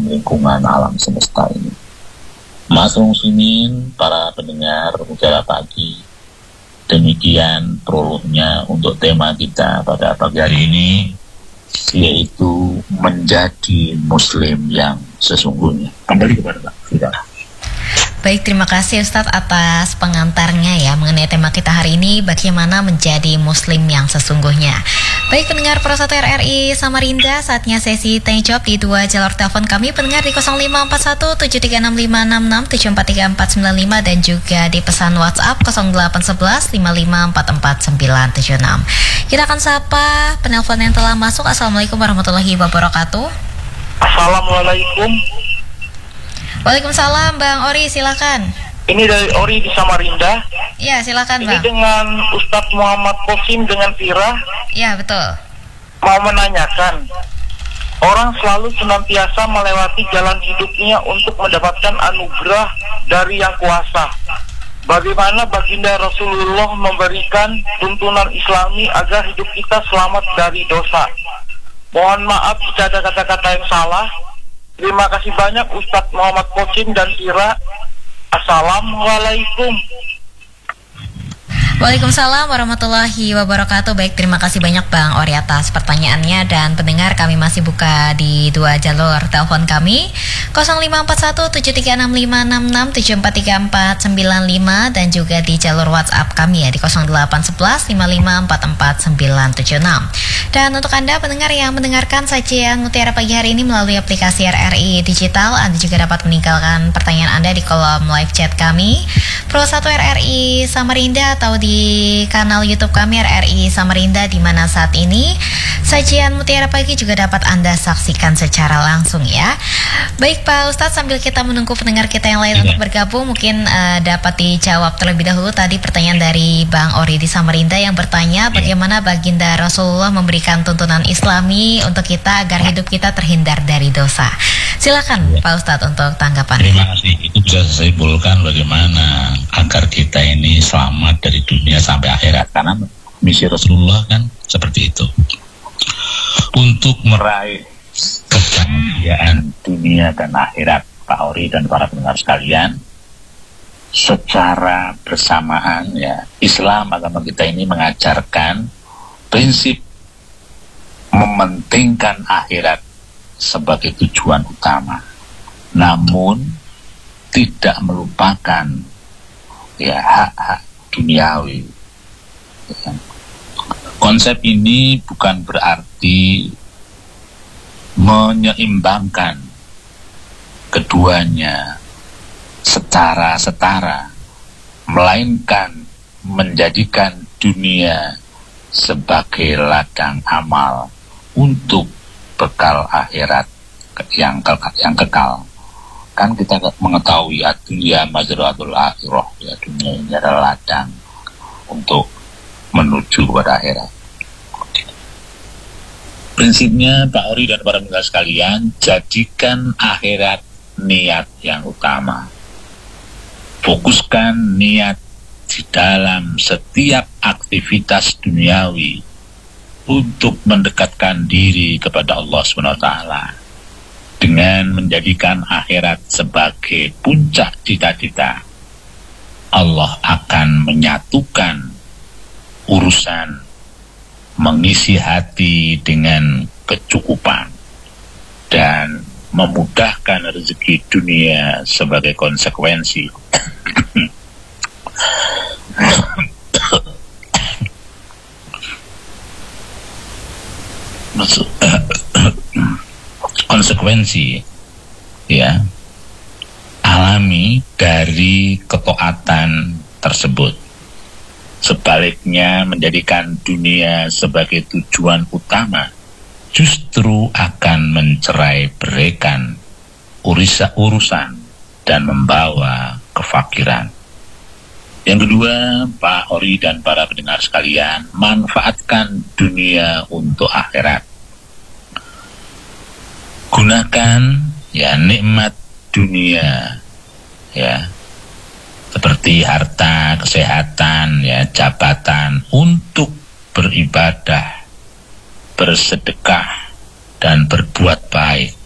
lingkungan alam semesta ini. Mas Muslimin, para pendengar Mutiara Pagi, demikian prolognya untuk tema kita pada pagi hari ini, yaitu menjadi Muslim yang sesungguhnya. Kembali kepada Pak Fida. Baik, terima kasih Ustadz atas pengantarnya ya mengenai tema kita hari ini, bagaimana menjadi Muslim yang sesungguhnya. Baik pendengar Pro 1 RRI Samarinda, saatnya sesi tanya jawab di dua jalur telepon kami, pendengar di 0541 73656743 dan juga di pesan WhatsApp 081155449976. Kita akan sapa penelpon yang telah masuk. Assalamualaikum warahmatullahi wabarakatuh. Assalamualaikum. Waalaikumsalam, Bang Ori, silakan. Ini dari Ori di Samarinda. Ya, silakan, Bang. Ini dengan Ustadz Muhammad Qasim dengan Fira. Ya, betul. Mau menanyakan, orang selalu senantiasa melewati jalan hidupnya untuk mendapatkan anugerah dari Yang Kuasa. Bagaimana baginda Rasulullah memberikan tuntunan Islami agar hidup kita selamat dari dosa? Mohon maaf jika ada kata-kata yang salah. Terima kasih banyak Ustadz Muhammad Qasim dan Fira. Assalamualaikum. Waalaikumsalam warahmatullahi wabarakatuh. Baik, terima kasih banyak Bang Ori atas pertanyaannya. Dan pendengar, kami masih buka di dua jalur telepon kami 0541736566743495 dan juga di jalur WhatsApp kami ya di 081155449976. Dan untuk Anda pendengar yang mendengarkan sajian Mutiara Pagi hari ini melalui aplikasi RRI Digital, Anda juga dapat meninggalkan pertanyaan Anda di kolom live chat kami Pro 1 RRI Samarinda atau di kanal YouTube kami RRI Samarinda, di mana saat ini sajian Mutiara Pagi juga dapat Anda saksikan secara langsung ya. Baik Pak Ustadz, sambil kita menunggu pendengar kita yang lain untuk bergabung, mungkin dapat dijawab terlebih dahulu tadi pertanyaan dari Bang Ori di Samarinda yang bertanya bagaimana baginda Rasulullah memberikan tuntunan Islami untuk kita agar hidup kita terhindar dari dosa. Silakan Pak Ustadz untuk tanggapan. Terima kasih. Itu bisa saya simpulkan bagaimana agar kita ini selamat dari dunia sampai akhirat, karena misi Rasulullah kan seperti itu, untuk meraih kebahagiaan dunia dan akhirat. Pak Ori dan para pendengar sekalian, secara bersamaan ya, Islam agama kita ini mengajarkan prinsip mementingkan akhirat sebagai tujuan utama, namun tidak melupakan ya hak-hak duniawi. Konsep ini bukan berarti menyeimbangkan keduanya secara setara, melainkan menjadikan dunia sebagai ladang amal untuk bekal akhirat yang kekal. Kan kita mengetahui dunia mazratul akhirah, ya, dunia ini adalah ladang untuk menuju kepada akhirat. Prinsipnya Pak Ori dan para pendengar sekalian, jadikan akhirat niat yang utama. Fokuskan niat di dalam setiap aktivitas duniawi untuk mendekatkan diri kepada Allah SWT. Dengan menjadikan akhirat sebagai puncak cita-cita, Allah akan menyatukan urusan mengisi hati dengan kecukupan dan memudahkan rezeki dunia sebagai konsekuensi. Konsekuensi ya alami dari ketaatan tersebut. Sebaliknya, menjadikan dunia sebagai tujuan utama justru akan mencerai-beraikan urusan dan membawa kefakiran. Yang kedua, Pak Ori dan para pendengar sekalian, manfaatkan dunia untuk akhirat. Gunakan ya nikmat dunia ya, seperti harta, kesehatan, ya, jabatan untuk beribadah, bersedekah dan berbuat baik